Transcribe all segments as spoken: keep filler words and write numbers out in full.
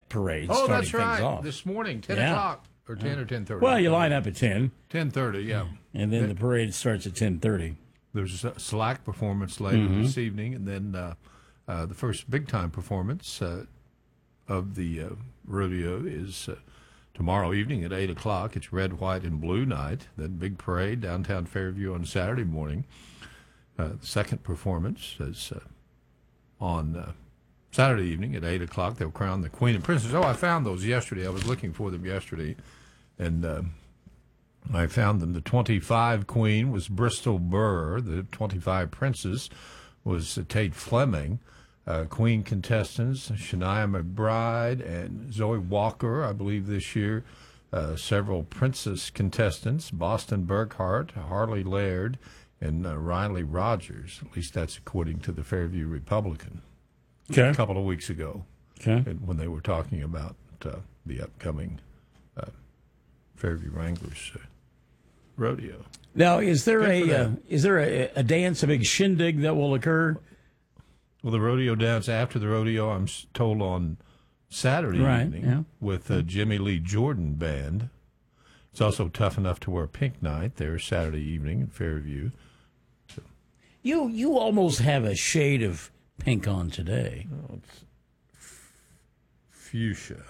parade Oh, starting that's right. things off. This morning, ten Yeah. o'clock or ten or ten thirty. Well, you line up at ten, ten thirty, yeah. and then the parade starts at ten thirty. There's a select performance later Mm-hmm. this evening, and then uh, uh, the first big time performance uh, of the uh, rodeo is uh, tomorrow evening at eight o'clock. It's red, white, and blue night. Then big parade downtown Fairview on Saturday morning. Uh, the second performance is uh, on uh, Saturday evening at eight o'clock. They'll crown the Queen and Princess. Oh, I found those yesterday. I was looking for them yesterday, and uh, I found them. The twenty-five Queen was Bristol Burr. The twenty-five Princess was uh, Tate Fleming. Uh, Queen contestants, Shania McBride and Zoe Walker, I believe, this year. Uh, several Princess contestants, Boston Burkhart, Harley Laird, and uh, Riley Rogers. At least that's according to the Fairview Republican. Okay. A couple of weeks ago, Okay. when they were talking about uh, the upcoming uh, Fairview Wranglers uh, rodeo. Now, is there Good for a uh, them. is there a, a dance, a big shindig that will occur? Well, the rodeo dance after the rodeo, I'm s- told, on Saturday Right, evening yeah. with the Jimmy Lee Jordan Band. It's also Tough Enough to Wear Pink Night there Saturday evening in Fairview. You you almost have a shade of pink on today. Oh, it's fuchsia.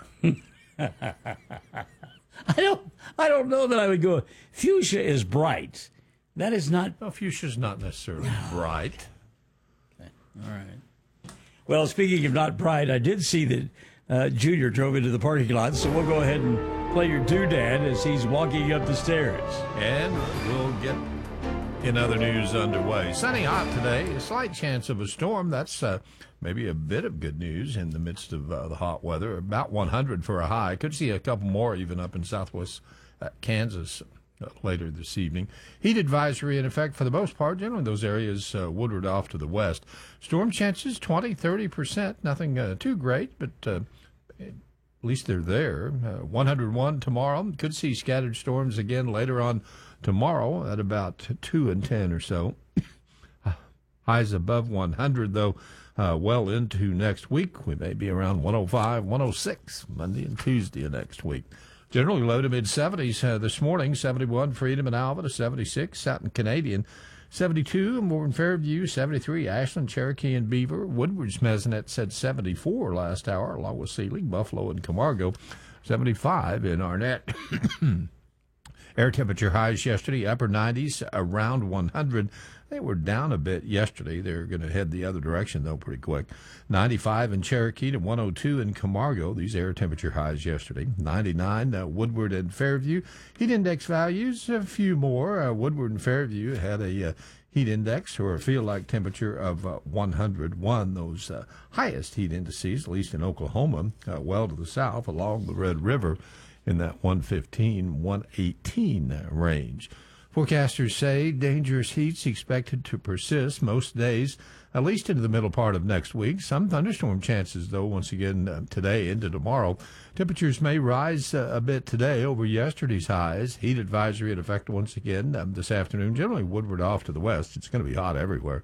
I don't I don't know that I would go. Fuchsia is bright. That is not. Well, fuchsia's not necessarily bright. All right. Well, speaking of not bright, I did see that uh, Junior drove into the parking lot, so we'll go ahead and play your doodad as he's walking up the stairs. And we'll get in other news underway. Sunny hot today, a slight chance of a storm. That's uh, maybe a bit of good news in the midst of uh, the hot weather. About one hundred for a high. Could see a couple more even up in southwest uh, Kansas uh, later this evening. Heat advisory in effect for the most part. Generally, those areas uh, woodward off to the west. Storm chances twenty, thirty percent. Nothing uh, too great, but uh, at least they're there. Uh, one hundred one tomorrow. Could see scattered storms again later on tomorrow at about two and ten or so. Highs above one hundred, though, uh, well into next week. We may be around one oh five, one oh six Monday and Tuesday of next week. Generally low to mid-seventies uh, this morning. seventy-one Freedom and Alva to seventy-six. Southern Canadian, seventy-two. Morgan Fairview, seventy-three. Ashland, Cherokee, and Beaver. Woodward's Mesonet said seventy-four last hour, along with Sealing, Buffalo, and Camargo. seventy-five in Arnett. Air temperature highs yesterday, upper nineties, around one hundred. They were down a bit yesterday. They're going to head the other direction, though, pretty quick. ninety-five in Cherokee to one oh two in Camargo. These air temperature highs yesterday. ninety-nine, uh, Woodward and Fairview. Heat index values, a few more. Uh, Woodward and Fairview had a uh, heat index or a feel-like temperature of uh, one hundred one. Those uh, highest heat indices, at least in Oklahoma, uh, well to the south along the Red River, in that one fifteen, one eighteen range. Forecasters say dangerous heat's expected to persist most days, at least into the middle part of next week. Some thunderstorm chances, though, once again uh, today into tomorrow. Temperatures may rise uh, a bit today over yesterday's highs. Heat advisory in effect once again um, this afternoon. Generally woodward off to the west. It's going to be hot everywhere.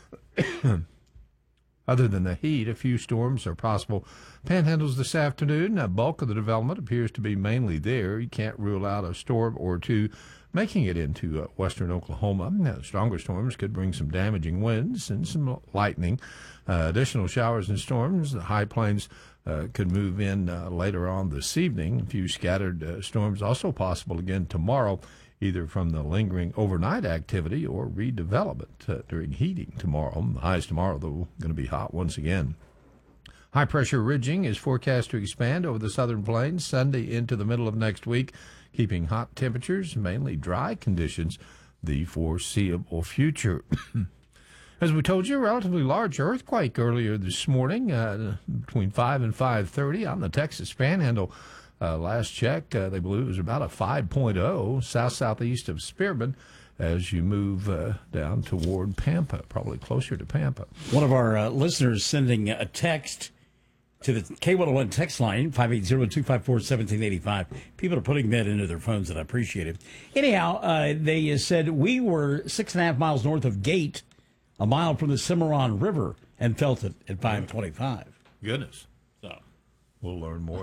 Other than the heat, a few storms are possible. Panhandles this afternoon. A bulk of the development appears to be mainly there. You can't rule out a storm or two making it into uh, western Oklahoma. Now, stronger storms could bring some damaging winds and some lightning. Uh, additional showers and storms. The high plains uh, could move in uh, later on this evening. A few scattered uh, storms also possible again tomorrow, either from the lingering overnight activity or redevelopment uh, during heating tomorrow. The highs tomorrow, though, going to be hot once again. High-pressure ridging is forecast to expand over the southern plains Sunday into the middle of next week, keeping hot temperatures, mainly dry conditions, the foreseeable future. As we told you, a relatively large earthquake earlier this morning, uh, between five and five thirty on the Texas Panhandle. Uh, last check, uh, they believe it was about a five point oh south-southeast of Spearman as you move uh, down toward Pampa, probably closer to Pampa. One of our uh, listeners sending a text to the K one oh one text line, five eight zero, two five four, one seven eight five. People are putting that into their phones, and I appreciate it. Anyhow, uh, they uh, said we were six and a half miles north of Gate, a mile from the Cimarron River, and felt it at five twenty-five. Goodness. So we'll learn more.